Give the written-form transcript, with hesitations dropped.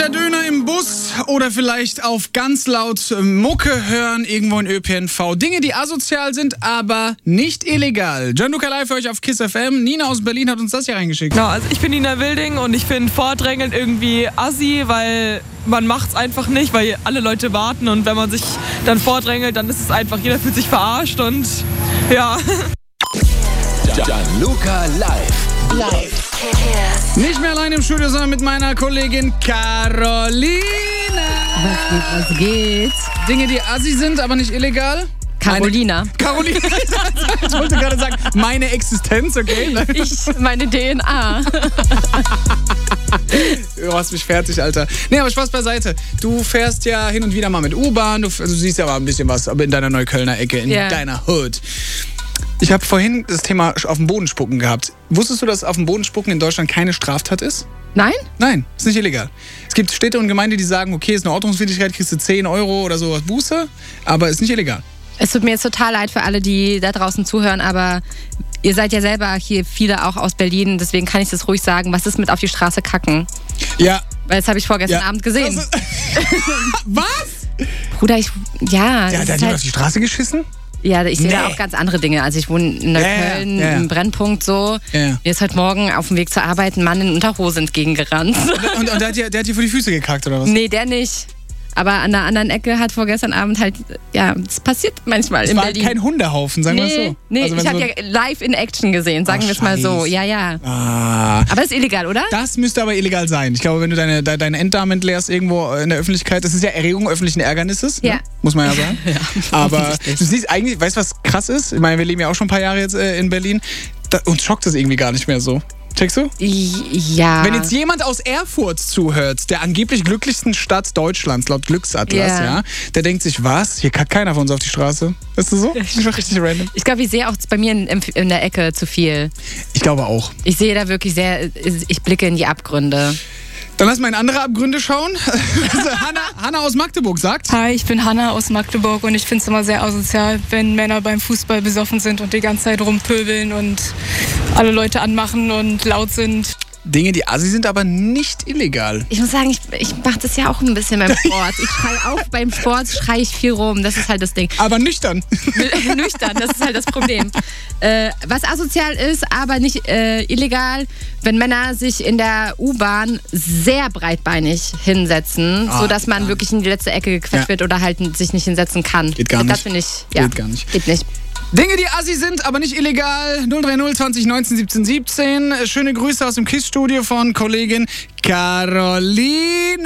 der Döner im Bus oder vielleicht auf ganz laut Mucke hören, irgendwo in ÖPNV. Dinge, die asozial sind, aber nicht illegal. Gianluca live für euch auf KISS FM. Nina aus Berlin hat uns das hier reingeschickt. Genau, also ich bin Nina Wilding und ich finde Vordrängeln irgendwie assi, weil man macht's einfach nicht, weil alle Leute warten und wenn man sich dann vordrängelt, dann ist es einfach, jeder fühlt sich verarscht und ja. Gianluca live. Nicht mehr allein im Studio, sondern mit meiner Kollegin Carolina. Was geht? Dinge, die assi sind, aber nicht illegal. Carolina. Carolina. Ich wollte gerade sagen, meine Existenz, okay? Meine DNA. Du hast mich fertig, Alter. Nee, aber Spaß beiseite. Du fährst ja hin und wieder mal mit U-Bahn. Du siehst ja mal ein bisschen was, aber in deiner Neuköllner Ecke, in deiner Hood. Ich habe vorhin das Thema auf den Boden spucken gehabt. Wusstest du, dass auf den Boden spucken in Deutschland keine Straftat ist? Nein? Nein, ist nicht illegal. Es gibt Städte und Gemeinden, die sagen, okay, ist eine Ordnungswidrigkeit, kriegst du 10 Euro oder sowas Buße, aber ist nicht illegal. Es tut mir jetzt total leid für alle, die da draußen zuhören, aber ihr seid ja selber hier viele auch aus Berlin, deswegen kann ich das ruhig sagen. Was ist mit auf die Straße kacken? Ja. Weil das habe ich vorgestern Abend gesehen. Was? Bruder, Der hat halt auf die Straße geschissen? Ja, ich sehe da auch ganz andere Dinge. Also ich wohne in Neukölln, im Brennpunkt so. Mir ist heute Morgen auf dem Weg zur Arbeit ein Mann in Unterhose entgegengerannt. Und der hat dir vor die Füße gekackt, oder was? Nee, der nicht. Aber an der anderen Ecke hat vorgestern Abend halt, das passiert manchmal in Berlin. Es war kein Hundehaufen, sagen wir es so. Nee, also ich habe ja live in Action gesehen, sagen wir es mal so. Ja. Aber ist illegal, oder? Das müsste aber illegal sein. Ich glaube, wenn du deine Enddarm entleerst irgendwo in der Öffentlichkeit, das ist ja Erregung öffentlichen Ärgernisses, ne? Muss man ja sagen. Aber du siehst eigentlich, weißt du, was krass ist? Ich meine, wir leben ja auch schon ein paar Jahre jetzt in Berlin. Uns schockt das irgendwie gar nicht mehr so. Checkst du? Ja. Wenn jetzt jemand aus Erfurt zuhört, der angeblich glücklichsten Stadt Deutschlands, laut Glücksatlas, der denkt sich, was? Hier kackt keiner von uns auf die Straße. Weißt du so? Das ist richtig random. Ich glaube, ich sehe auch bei mir in der Ecke zu viel. Ich glaube auch. Ich sehe da wirklich ich blicke in die Abgründe. Dann lass mal in andere Abgründe schauen. Hanna aus Magdeburg sagt. Hi, ich bin Hanna aus Magdeburg und ich finde es immer sehr asozial, wenn Männer beim Fußball besoffen sind und die ganze Zeit rumpöbeln und alle Leute anmachen und laut sind. Dinge, die assi sind, aber nicht illegal. Ich muss sagen, ich mache das ja auch ein bisschen beim Sport. Ich schreie auch beim Sport, schreie ich viel rum. Das ist halt das Ding. Aber nüchtern. Nüchtern, das ist halt das Problem. Was asozial ist, aber nicht illegal, wenn Männer sich in der U-Bahn sehr breitbeinig hinsetzen, sodass man wirklich in die letzte Ecke gequetscht wird oder halt sich nicht hinsetzen kann. Geht gar nicht. Das finde ich, Geht gar nicht. Geht nicht. Dinge, die assi sind, aber nicht illegal. 030 20 19 17 17. Schöne Grüße aus dem KISS-Studio von Kollegin Carolina.